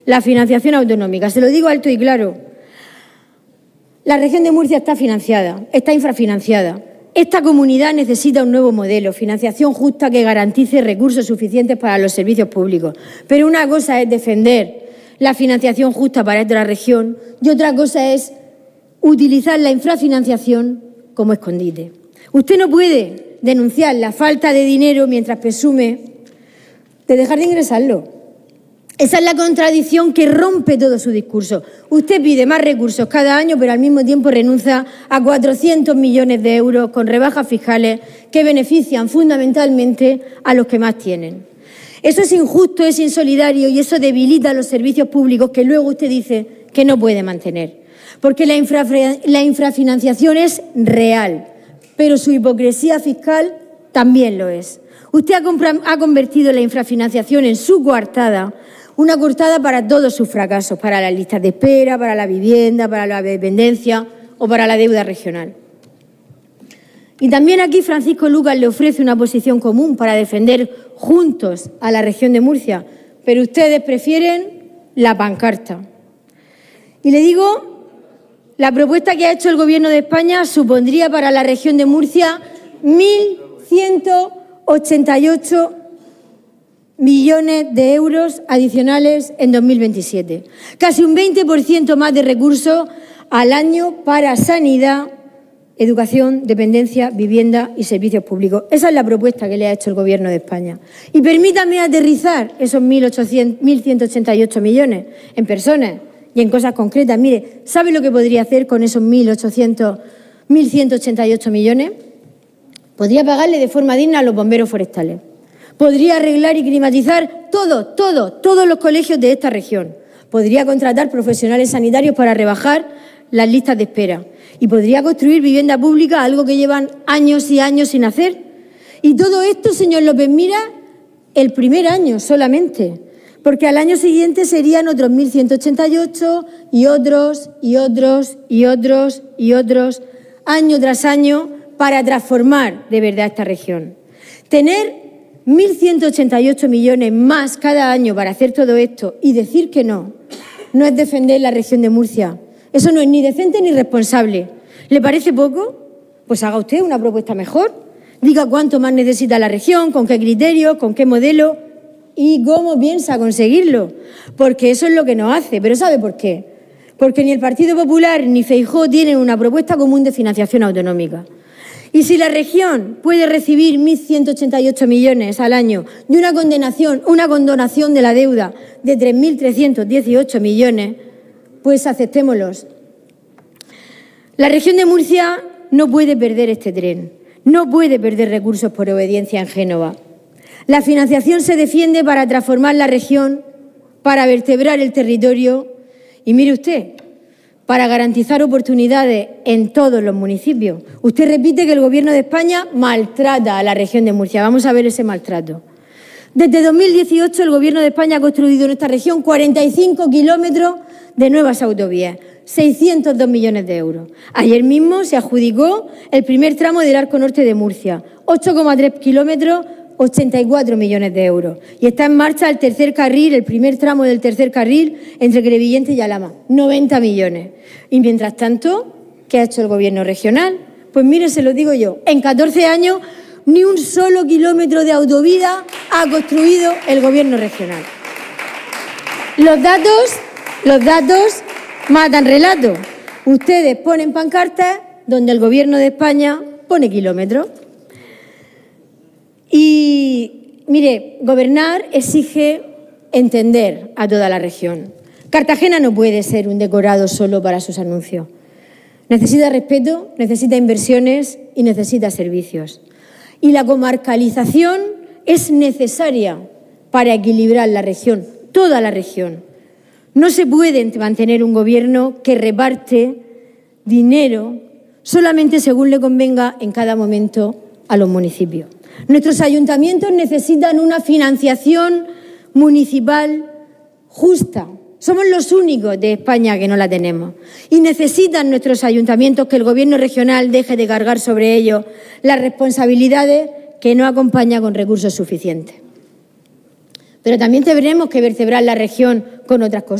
La financiación autonómica, se lo digo alto y claro. La región de Murcia está financiada, está infrafinanciada. Esta comunidad necesita un nuevo modelo, financiación justa que garantice recursos suficientes para los servicios públicos. Pero una cosa es defender la financiación justa para esta región y otra cosa es utilizar la infrafinanciación como escondite. Usted no puede denunciar la falta de dinero mientras presume de dejar de ingresarlo. Esa es la contradicción que rompe todo su discurso. Usted pide más recursos cada año, pero al mismo tiempo renuncia a 400 millones de euros con rebajas fiscales que benefician fundamentalmente a los que más tienen. Eso es injusto, es insolidario y eso debilita los servicios públicos que luego usted dice que no puede mantener. Porque la infrafinanciación es real, pero su hipocresía fiscal también lo es. Usted ha convertido la infrafinanciación en su coartada, una coartada para todos sus fracasos, para las listas de espera, para la vivienda, para la dependencia o para la deuda regional. Y también aquí Francisco Lucas le ofrece una posición común para defender juntos a la región de Murcia, pero ustedes prefieren la pancarta. Y le digo, la propuesta que ha hecho el Gobierno de España supondría para la región de Murcia 1.188 millones de euros adicionales en 2027. Casi un 20% más de recursos al año para sanidad, educación, dependencia, vivienda y servicios públicos. Esa es la propuesta que le ha hecho el Gobierno de España. Y permítame aterrizar esos 1.188 millones en personas y en cosas concretas. Mire, ¿sabe lo que podría hacer con esos 1.188 millones? Podría pagarle de forma digna a los bomberos forestales. Podría arreglar y climatizar todos los colegios de esta región. Podría contratar profesionales sanitarios para rebajar las listas de espera. Y podría construir vivienda pública, algo que llevan años y años sin hacer. Y todo esto, señor López Miras, el primer año solamente. Porque al año siguiente serían otros 1.188 y otros, año tras año, para transformar de verdad esta región. Tener 1.188 millones más cada año para hacer todo esto y decir que no es defender la región de Murcia. Eso no es ni decente ni responsable. ¿Le parece poco? Pues haga usted una propuesta mejor. Diga cuánto más necesita la región, con qué criterio, con qué modelo y cómo piensa conseguirlo. Porque eso es lo que no hace. ¿Pero sabe por qué? Porque ni el Partido Popular ni Feijóo tienen una propuesta común de financiación autonómica. Y si la región puede recibir 1.188 millones al año y una condonación de la deuda de 3.318 millones, pues aceptémoslos. La región de Murcia no puede perder este tren, no puede perder recursos por obediencia en Génova. La financiación se defiende para transformar la región, para vertebrar el territorio y mire usted, para garantizar oportunidades en todos los municipios. Usted repite que el Gobierno de España maltrata a la región de Murcia. Vamos a ver ese maltrato. Desde 2018 el Gobierno de España ha construido en esta región 45 kilómetros de nuevas autovías, 602 millones de euros. Ayer mismo se adjudicó el primer tramo del Arco Norte de Murcia, 8,3 kilómetros, 84 millones de euros. Y está en marcha el tercer carril, el primer tramo del tercer carril entre Crevillente y Alhama, 90 millones. Y mientras tanto, ¿qué ha hecho el Gobierno regional? Pues mire, se lo digo yo, en 14 años ni un solo kilómetro de autovía ha construido el Gobierno regional. Los datos matan relatos. Ustedes ponen pancartas donde el Gobierno de España pone kilómetros. Y, mire, gobernar exige entender a toda la región. Cartagena no puede ser un decorado solo para sus anuncios. Necesita respeto, necesita inversiones y necesita servicios. Y la comarcalización es necesaria para equilibrar la región, toda la región. No se puede mantener un gobierno que reparte dinero solamente según le convenga en cada momento a los municipios. Nuestros ayuntamientos necesitan una financiación municipal justa. Somos los únicos de España que no la tenemos. Y necesitan nuestros ayuntamientos que el Gobierno regional deje de cargar sobre ellos las responsabilidades que no acompaña con recursos suficientes. Pero también tendremos que vertebrar la región con otras cosas.